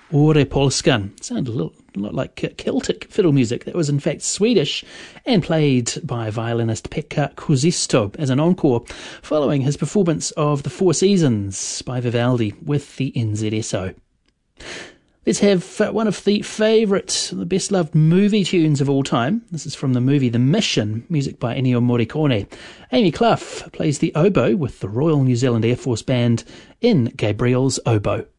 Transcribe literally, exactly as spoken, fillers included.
Ore Polskan. Sounded a little, a lot like Celtic fiddle music. That was in fact Swedish and played by violinist Pekka Kuusisto as an encore following his performance of The Four Seasons by Vivaldi with the N Z S O. Let's have uh, one of the favourite, the best-loved movie tunes of all time. This is from the movie The Mission, music by Ennio Morricone. Amy Clough plays the oboe with the Royal New Zealand Air Force Band in Gabriel's Oboe.